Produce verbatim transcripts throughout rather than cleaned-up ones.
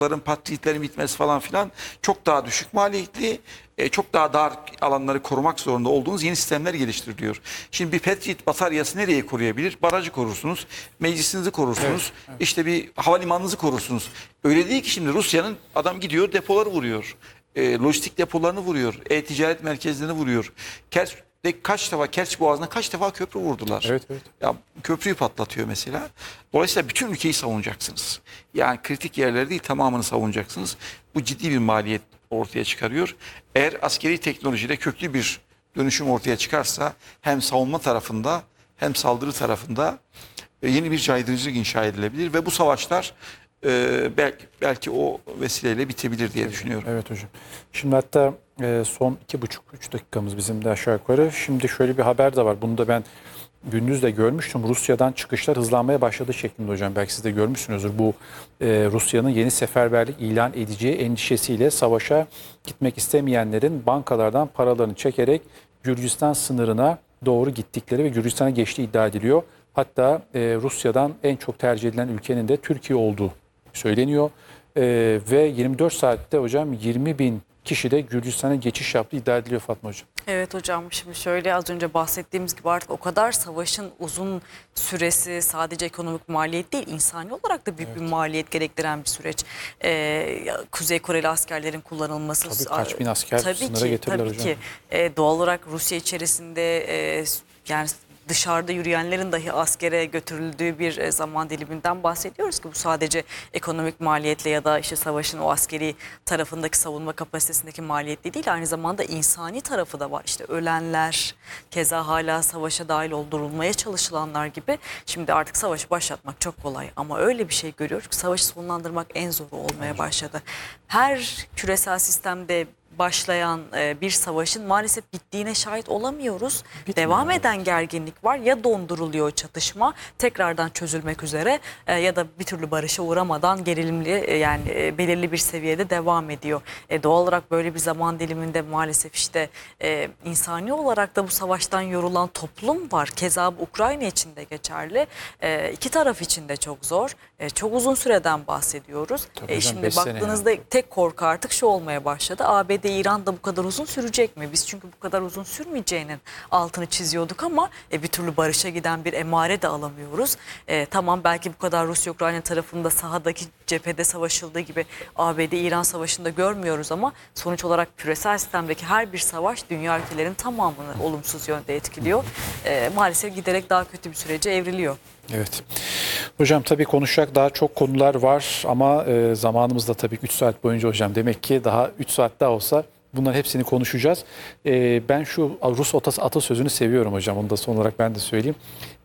Patriotlerin bitmesi falan filan çok daha düşük maliyetli, e, çok daha dar alanları korumak zorunda olduğunuz yeni sistemler geliştiriliyor. Şimdi bir Patriot bataryası nereye koruyabilir? Barajı korursunuz, meclisinizi korursunuz, Evet, evet. işte bir havalimanınızı korursunuz. Öyle değil ki şimdi Rusya'nın adam gidiyor depoları vuruyor. E, lojistik depolarını vuruyor, e-ticaret merkezlerini vuruyor. Kerç'te kaç defa, Kerç Boğazı'na kaç defa köprü vurdular. Evet, evet. Ya, köprüyü patlatıyor mesela. Dolayısıyla bütün ülkeyi savunacaksınız. Yani kritik yerleri değil tamamını savunacaksınız. Bu ciddi bir maliyet ortaya çıkarıyor. Eğer askeri teknolojide köklü bir dönüşüm ortaya çıkarsa hem savunma tarafında hem saldırı tarafında e, yeni bir caydırıcılık inşa edilebilir ve bu savaşlar e, belki, belki o vesileyle bitebilir diye düşünüyorum. Evet hocam. Şimdi hatta e, son iki buçuk üç dakikamız bizim de aşağı yukarı. Şimdi şöyle bir haber de var. Bunu da ben gündüz de görmüştüm. Rusya'dan çıkışlar hızlanmaya başladı şeklinde hocam. Belki siz de görmüşsünüzdür. Bu e, Rusya'nın yeni seferberlik ilan edeceği endişesiyle savaşa gitmek istemeyenlerin bankalardan paralarını çekerek Gürcistan sınırına doğru gittikleri ve Gürcistan'a geçtiği iddia ediliyor. Hatta e, Rusya'dan en çok tercih edilen ülkenin de Türkiye olduğu söyleniyor. E, ve yirmi dört saatte hocam yirmi bin kişi de Gürcistan'a geçiş yaptığı iddia ediliyor Fatma hocam. Evet hocam, şimdi şöyle az önce bahsettiğimiz gibi artık o kadar savaşın uzun süresi sadece ekonomik maliyet değil, insani olarak da büyük evet. bir maliyet gerektiren bir süreç. Ee, Kuzey Koreli askerlerin kullanılması. Tabii kaç bin asker tabii sınıra ki, getirirler tabii hocam. Ki. Ee, doğal olarak Rusya içerisinde e, yani dışarıda yürüyenlerin dahi askere götürüldüğü bir zaman diliminden bahsediyoruz ki bu sadece ekonomik maliyetle ya da işte savaşın o askeri tarafındaki savunma kapasitesindeki maliyetle değil, aynı zamanda insani tarafı da var. İşte ölenler, keza hala savaşa dahil oldurulmaya çalışılanlar gibi. Şimdi artık savaşı başlatmak çok kolay ama öyle bir şey görüyoruz ki savaşı sonlandırmak en zoru olmaya başladı. Her küresel sistemde başlayan bir savaşın maalesef bittiğine şahit olamıyoruz. Bitmiyor. Devam eden gerginlik var. Ya donduruluyor çatışma tekrardan çözülmek üzere ya da bir türlü barışa uğramadan gerilimli yani belirli bir seviyede devam ediyor. E, doğal olarak böyle bir zaman diliminde maalesef işte e, insani olarak da bu savaştan yorulan toplum var. Keza Ukrayna için de geçerli. E, iki taraf için de çok zor. E, çok uzun süreden bahsediyoruz. E, şimdi baktığınızda yani. Tek korku artık şu olmaya başladı. A B D İran'da bu kadar uzun sürecek mi? Biz çünkü bu kadar uzun sürmeyeceğinin altını çiziyorduk ama e, bir türlü barışa giden bir emare de alamıyoruz. E, tamam belki bu kadar Rusya-Ukrayna tarafında sahadaki cephede savaşıldığı gibi A B D-İran savaşında görmüyoruz ama sonuç olarak küresel sistemdeki her bir savaş dünya ülkelerin tamamını olumsuz yönde etkiliyor. E, maalesef giderek daha kötü bir sürece evriliyor. Evet. Hocam tabii konuşacak daha çok konular var ama e, zamanımız da tabii üç saat boyunca hocam. Demek ki daha üç saat daha olsa bunların hepsini konuşacağız. E, ben şu Rus atasözünü seviyorum hocam. Onu da son olarak ben de söyleyeyim.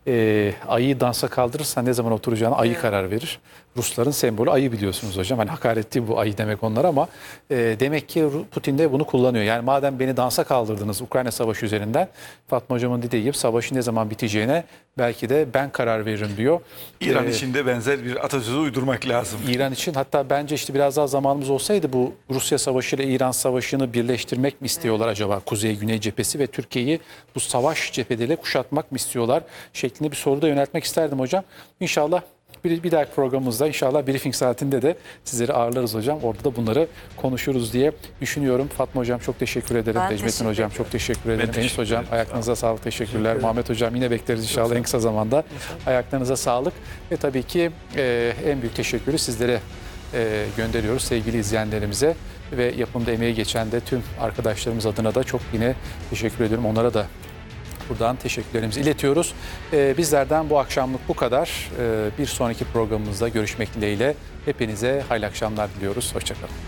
E, ayıyı dansa kaldırırsan ne zaman oturacağına ayı evet. karar verir. Rusların sembolü ayı biliyorsunuz hocam. Hani hakaretli bu ayı demek onlar ama e, demek ki Putin de bunu kullanıyor. Yani madem beni dansa kaldırdınız Ukrayna Savaşı üzerinden, Fatma hocamın dediği gibi savaşın ne zaman biteceğine belki de ben karar veririm diyor. İran ee, için de benzer bir atasözü uydurmak lazım. İran için hatta bence işte biraz daha zamanımız olsaydı bu Rusya Savaşı ile İran Savaşı'nı birleştirmek mi istiyorlar acaba? Kuzey-Güney cephesi ve Türkiye'yi bu savaş cepheleriyle kuşatmak mı istiyorlar? Şeklinde bir soru da yöneltmek isterdim hocam. İnşallah bir, bir dahaki programımızda inşallah briefing saatinde de sizleri ağırlarız hocam. Orada da bunları konuşuruz diye düşünüyorum. Fatma hocam çok teşekkür ederim. Ben Necmettin teşekkür hocam çok teşekkür ederim. Ben Enis hocam ayaklarınıza sağlık. Teşekkürler. Teşekkür Muhammed hocam yine bekleriz inşallah en kısa zamanda. Ayaklarınıza sağlık. Ve tabii ki e, en büyük teşekkürü sizlere e, gönderiyoruz sevgili izleyenlerimize. Ve yapımda emeği geçen de tüm arkadaşlarımız adına da çok yine teşekkür ediyorum. Onlara da buradan teşekkürlerimizi iletiyoruz. Ee, bizlerden bu akşamlık bu kadar. Ee, bir sonraki programımızda görüşmek dileğiyle hepinize hayırlı akşamlar diliyoruz. Hoşça kalın.